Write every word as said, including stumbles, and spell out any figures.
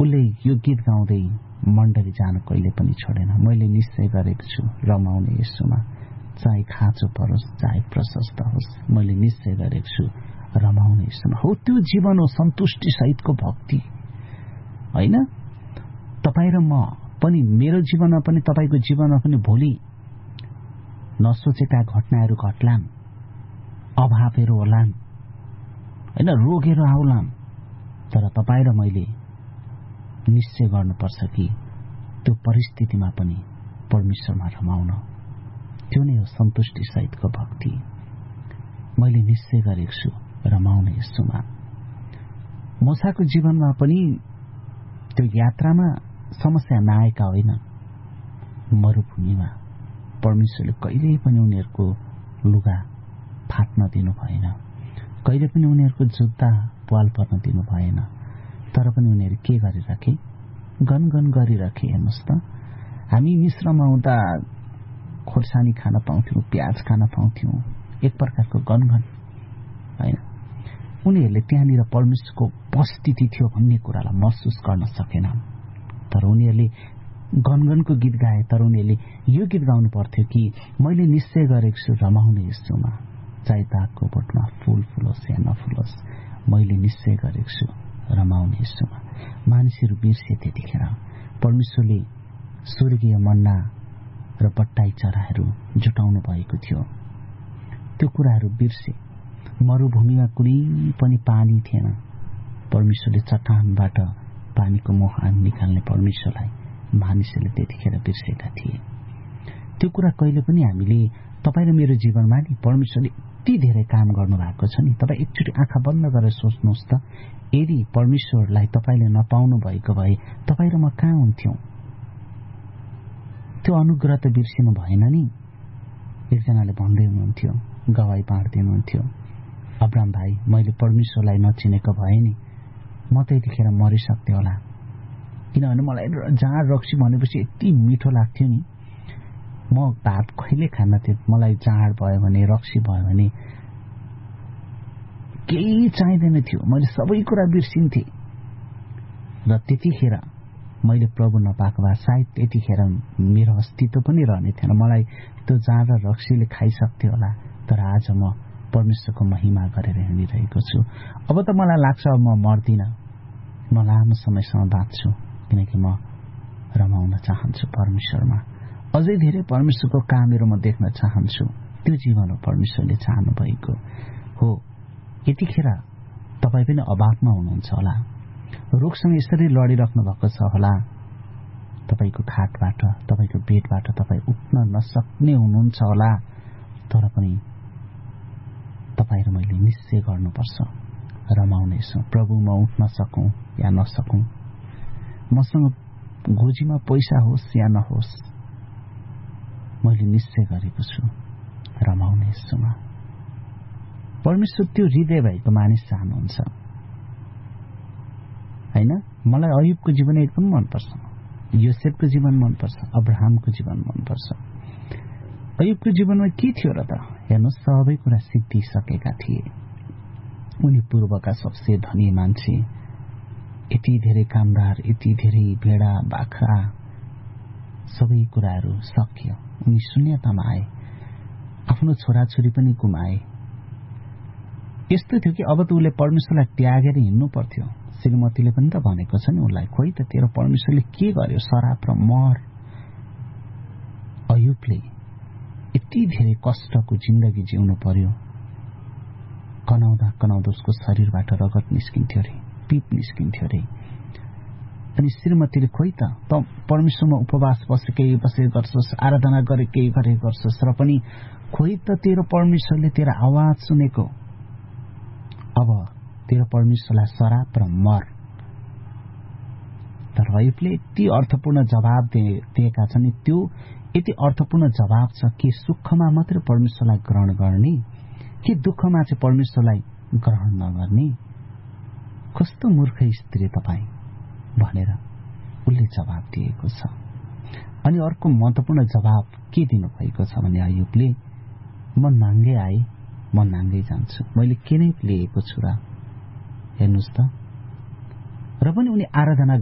उसले यो गीत गाउँदै मण्डली जान कहिले पनि छोडेन। मैले निश्चय गरेको छु रमाउने यसुमा, चाहे खाँचो परोस् चाहे प्रशस्त होस्, मैले निश्चय गरेको छु रमाउने यसुमा। हो त्यो जीवन हो सन्तुष्टि सहितको भक्ति, होइन? तपाईँ र म पनि, मेरो जीवनमा पनि तपाईँको जीवनमा पनि भोलि नसोचेका घटनाहरू घट्लान्, अभावहरू होलान्, होइन, रोगहरू आउलान्, तर तपाईँ र मैले निश्चय गर्नुपर्छ कि त्यो परिस्थितिमा पनि परमेश्वरमा रमाउन। त्यो नै हो सन्तुष्टि सहितको भक्ति। मैले निश्चय गरेको छु रमाउने यसुमा। मोसाको जीवनमा पनि त्यो यात्रामा समस्या नआएका होइन। मरुभूमिमा परमेश्वरले कहिल्यै पनि उनीहरूको लुगा फाट्न दिनु भएन, कहिले पनि उनीहरूको जुत्ता पाल पर्न दिनु भएन, तर पनि उनीहरू के गरिराखे? गनगन गरिराखे। हेर्नुहोस् त, हामी मिश्रमा हुँदा खोर्सानी खान पाउँथ्यौँ, प्याज खान पाउँथ्यौँ, एक प्रकारको गनगन, होइन? उनीहरूले त्यहाँनिर परमेश्वरको उपस्थिति थियो भन्ने कुरालाई महसुस गर्न सकेनन्, तर उनीहरूले गनगनको गीत गाए। तर उनीहरूले यो गीत गाउनु पर्थ्यो कि मैले निश्चय गरेको छु रमाउने यसुमा, चाहे दागको बोटमा फूल फुलोस् या नफुलोस्, मैले निश्चय गरेको छु रमाउने यसुमा। मानिसहरू बिर्से त्यतिखेर परमेश्वरले स्वर्गीय मन्ना र बट्टाई चराहरू जुटाउनु भएको थियो, त्यो कुराहरू बिर्से। मरुभूमिमा कुनै पनि पानी थिएन, परमेश्वरले चट्टानबाट पानीको मुहान निकाल्ने परमेश्वरलाई मानिसहरूले त्यतिखेर बिर्सेका थिए। त्यो कुरा कहिले पनि हामीले, तपाईँ र मेरो जीवनमा नि परमेश्वरले यति धेरै काम गर्नु भएको छ नि। तपाईँ एकचोटि आँखा बन्द गरेर सोच्नुहोस् त, यदि परमेश्वरलाई तपाईँले नपाउनु भएको भए तपाईँ र म कहाँ हुन्थ्यौँ? त्यो अनुग्रह त बिर्सिनु भएन नि। एकजनाले भन्दै हुनुहुन्थ्यो, गवाई बाँड्दिनुहुन्थ्यो, अब्राम भाइ, मैले परमेश्वरलाई नचिनेको भए नि म त यतिखेर मरिसक्थेँ होला, किनभने मलाई जाँड रक्सी भनेपछि यति मिठो लाग्थ्यो नि। म भात कहिले खान्नथेँ, मलाई जाँड भयो भने, रक्सी भयो भने केही चाहिँदैन थियो, मैले सबै कुरा बिर्सिन्थेँ। र त्यतिखेर मैले प्रभु नपाएको भए सायद त्यतिखेर मेरो अस्तित्व पनि रहने थिएन, मलाई त्यो जाँड र रक्सीले खाइसक्थ्यो होला। तर आज म परमेश्वरको महिमा गरेर हिँडिरहेको छु। अब त मलाई लाग्छ अब म मर्दिनँ, म लामो समयसम्म बाँच्छु, किनकि म रमाउन चाहन्छु परमेश्वरमा। अझै धेरै परमेश्वरको कामहरू म देख्न चाहन्छु। त्यो जीवन हो परमेश्वरले चाहनु भएको हो। यतिखेर तपाईँ पनि अभावमा हुनुहुन्छ होला, रोगसँग यसरी लडिराख्नु भएको छ होला, तपाईँको खाटबाट, तपाईँको बेडबाट तपाईँ उठ्न नसक्ने हुनुहुन्छ होला, तर पनि तपाईँ र मैले निश्चय गर्नुपर्छ रमाउनेछु। प्रभु, म उठ्न सकौँ या नसकौँ, मसँग गोजीमा पैसा होस् या नहोस्, मैले निश्चय गरेको छु रमाउनेछुमा। परमेश्वर त्यो हृदय भएको मानिस चाहनुहुन्छ, होइन? मलाई अयुबको जीवन एकदम मनपर्छ, योसेफको जीवन मनपर्छ, अब्राहमको जीवन मनपर्छ। अयुबको जीवनमा के थियो र त? हेर्नुहोस्, सबै कुरा सिद्धिसकेका थिए। उनी पूर्वका सबसे धनी मान्छे, यति धेरै कामदार, यति धेरै भेडा बाख्रा, सबै कुराहरू सकियो। उनी शून्यतामा आए, आफ्नो छोराछोरी पनि गुमाए। यस्तो थियो कि अब त उसले परमेश्वरलाई त्यागेर हिँड्नु पर्थ्यो। श्रीमतीले पनि त भनेको छ नि उसलाई, खोइ त तेरो परमेश्वरले के गर्यो, शराब र मर। अयुबले यति धेरै कष्टको जिन्दगी जिउनु पर्यो, कनाउँदा कनाउँदा उसको शरीरबाट रगत निस्किन्थ्यो अरे, पिप निस्किन्थ्यो अरे। अनि श्रीमतीले खोइ त त परमेश्वरमा उपवास बसे केही बसे गर्छस्, आराधना गरे केही गरे गर्छस्, र पनि खोइ त तेरो परमेश्वरले तेरो आवाज सुनेको। अब तेरो परमेश्वरलाई शराब र मर। तर अयुबले यति अर्थपूर्ण जवाब दिएका छन्, त्यो यति अर्थपूर्ण जवाब छ कि सुखमा मात्र परमेश्वरलाई ग्रहण गर्ने कि दुःखमा चाहिँ परमेश्वरलाई ग्रहण नगर्ने? कस्तो मूर्ख स्त्री तपाईँ भनेर उसले जवाब दिएको छ। अनि अर्को महत्त्वपूर्ण जवाब के दिनुभएको छ भने अयुबले, म नाङ्गै आए, म नाङ्गै जान्छु, मैले के नै लिएको छु र? हेर्नुहोस् त। र पनि उनी आराधना